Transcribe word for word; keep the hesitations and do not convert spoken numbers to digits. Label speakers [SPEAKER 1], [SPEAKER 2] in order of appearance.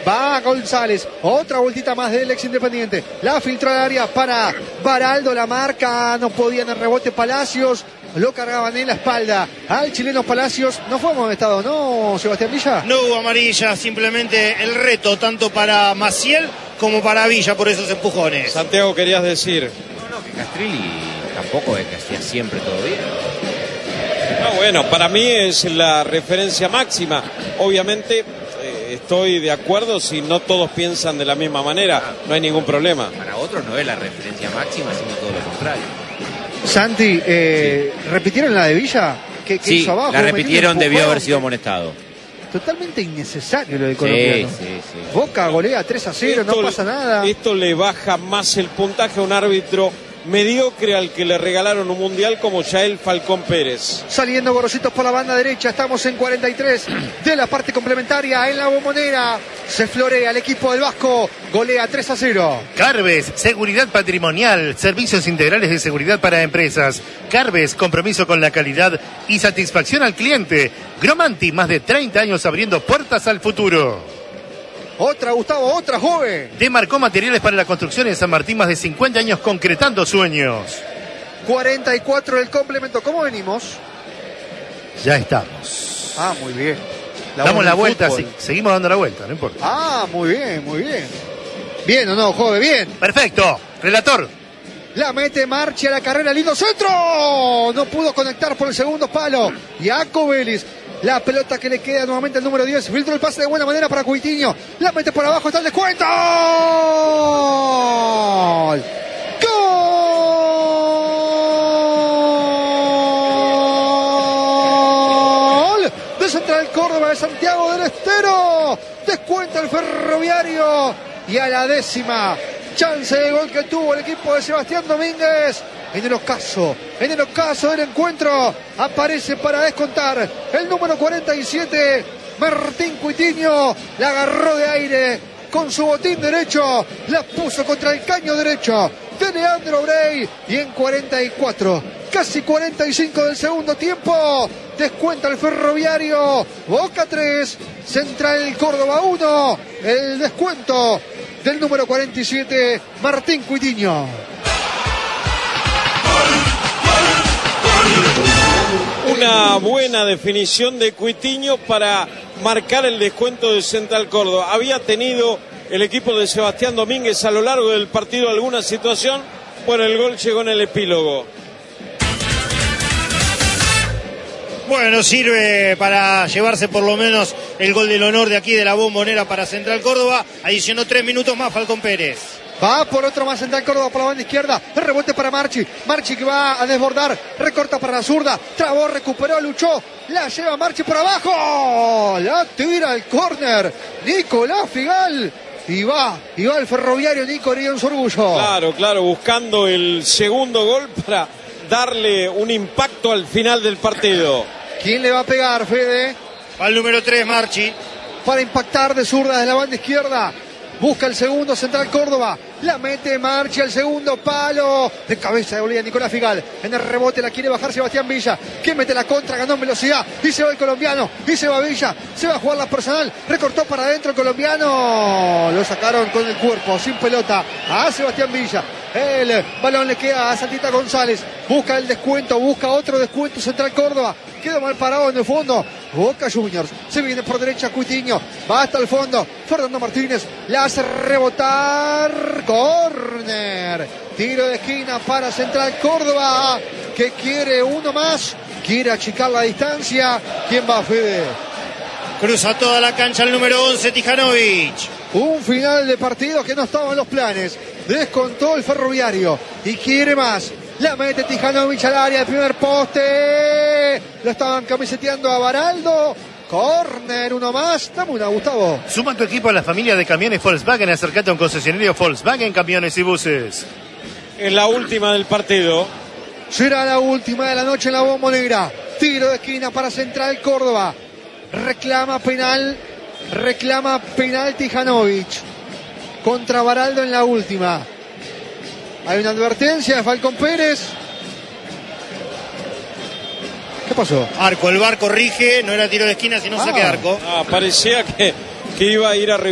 [SPEAKER 1] Va González. Otra vueltita más del ex Independiente. La filtró al área para Baraldo. La marca. No podían el rebote Palacios. Lo cargaban en la espalda al chileno Palacios. No fue amonestado, ¿no, Sebastián Villa?
[SPEAKER 2] No hubo amarilla. Simplemente el reto tanto para Maciel como para Villa por esos empujones.
[SPEAKER 3] Santiago, querías decir.
[SPEAKER 4] No, no, que Castrilli tampoco es que hacía siempre todo bien.
[SPEAKER 3] No, bueno, para mí es la referencia máxima. Obviamente eh, estoy de acuerdo si no todos piensan de la misma manera. No hay ningún problema.
[SPEAKER 4] Para otros no es la referencia máxima, sino todo lo contrario.
[SPEAKER 1] Santi, eh, sí. ¿repitieron la de Villa? ¿Qué, qué
[SPEAKER 4] sí,
[SPEAKER 1] hizo abajo?
[SPEAKER 4] La repitieron, debió haber sido amonestado.
[SPEAKER 1] Totalmente innecesario lo de colombiano.
[SPEAKER 4] Sí, sí, sí.
[SPEAKER 1] Boca golea tres a cero, esto, no pasa nada.
[SPEAKER 3] Esto le baja más el puntaje a un árbitro mediocre al que le regalaron un mundial como Yael Falcón Pérez.
[SPEAKER 1] Saliendo Gorositos por la banda derecha, estamos en cuarenta y tres de la parte complementaria en la Bombonera. Se florea el equipo del Vasco, golea tres a cero.
[SPEAKER 2] Carves, seguridad patrimonial, servicios integrales de seguridad para empresas. Carves, compromiso con la calidad y satisfacción al cliente. Gromanti, más de treinta años abriendo puertas al futuro.
[SPEAKER 1] Otra, Gustavo, otra, joven.
[SPEAKER 2] Demarcó materiales para la construcción en San Martín, más de cincuenta años concretando sueños.
[SPEAKER 1] cuarenta y cuatro del complemento. ¿Cómo venimos?
[SPEAKER 2] Ya estamos.
[SPEAKER 1] Ah, muy bien.
[SPEAKER 2] La Damos la vuelta, sí, seguimos dando la vuelta, no importa.
[SPEAKER 1] Ah, muy bien, muy bien. Bien o no, joven, bien.
[SPEAKER 2] Perfecto, relator.
[SPEAKER 1] La mete Marchi a la carrera, lindo centro. No pudo conectar por el segundo palo. Jaco Vélez. La pelota que le queda nuevamente al número diez. Filtró el pase de buena manera para Coutinho. La mete por abajo, está el descuento. ¡Gol! ¡Gol! De Central Córdoba, de Santiago del Estero. Descuenta el Ferroviario. Y a la décima chance de gol que tuvo el equipo de Sebastián Domínguez. En el ocaso, en el ocaso del encuentro, aparece para descontar el número cuarenta y siete, Martín Coutinho. La agarró de aire con su botín derecho, la puso contra el caño derecho de Leandro Brey. Y en cuarenta y cuatro, casi cuarenta y cinco del segundo tiempo, descuenta el Ferroviario. Boca tres, Central Córdoba uno. El descuento del número cuarenta y siete, Martín Coutinho.
[SPEAKER 3] Una buena definición de Coutinho para marcar el descuento de Central Córdoba. Había tenido el equipo de Sebastián Domínguez a lo largo del partido alguna situación. Bueno, el gol llegó en el epílogo.
[SPEAKER 2] Bueno, sirve para llevarse por lo menos el gol del honor de aquí de la Bombonera para Central Córdoba. Adicionó tres minutos más Falcón Pérez.
[SPEAKER 1] Va por otro más Central Córdoba por la banda izquierda. El rebote para Marchi. Marchi que va a desbordar. Recorta para la zurda. Trabó, recuperó, luchó. La lleva Marchi por abajo. La tira al córner. Nicolás Figal. Y va, y va el Ferroviario Nico Orión Sorgullo.
[SPEAKER 3] Claro, claro, buscando el segundo gol para darle un impacto al final del partido.
[SPEAKER 1] ¿Quién le va a pegar, Fede?
[SPEAKER 2] Al número tres, Marchi.
[SPEAKER 1] Para impactar de zurda de la banda izquierda. Busca el segundo Central Córdoba. La mete Marchi al segundo palo. De cabeza de Bolivia Nicolás Figal. En el rebote la quiere bajar Sebastián Villa. Que mete la contra, ganó en velocidad. Y se va el colombiano. Y se va Villa. Se va a jugar la personal. Recortó para adentro el colombiano. Lo sacaron con el cuerpo, sin pelota. A Sebastián Villa. El balón le queda a Santita González. Busca el descuento. Busca otro descuento Central Córdoba. Quedó mal parado en el fondo. Boca Juniors. Se viene por derecha Coutinho. Va hasta el fondo. Fernando Martínez. La hace rebotar. Corner. Tiro de esquina para Central Córdoba. Que quiere uno más. Quiere achicar la distancia. ¿Quién va, Fede?
[SPEAKER 2] Cruza toda la cancha el número once, Tijanovic.
[SPEAKER 1] Un final de partido que no estaba en los planes. Descontó el Ferroviario. Y quiere más. La mete Tijanovic al área del primer poste. Lo estaban camiseteando a Baraldo. Corner, uno más. Dame una, Gustavo.
[SPEAKER 2] Suma tu equipo a la familia de camiones Volkswagen. Acercate a un concesionario Volkswagen Camiones y Buses.
[SPEAKER 3] En la última del partido.
[SPEAKER 1] Será la última de la noche en la Bombonera. Tiro de esquina para Central Córdoba. Reclama penal. Reclama penal Tijanovic. Contra Baraldo en la última. Hay una advertencia de Falcón Pérez. ¿Qué pasó?
[SPEAKER 2] Arco, el V A R corrige, no era tiro de esquina, sino ah. saque de arco.
[SPEAKER 3] Ah, parecía que, que iba a ir a